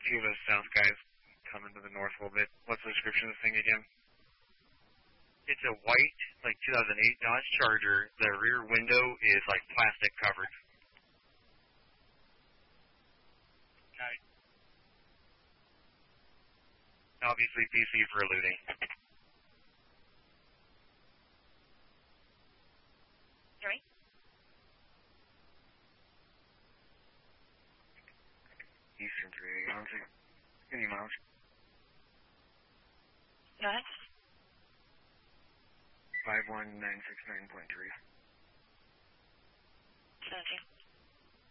few of those south guys coming to the north a little bit. What's the description of the thing again? It's a white, 2008 Dodge Charger. The rear window is plastic covered. Okay. Obviously PC for looting. Sorry? Eastern 380. Any miles? Go ahead. 51969.3. 17.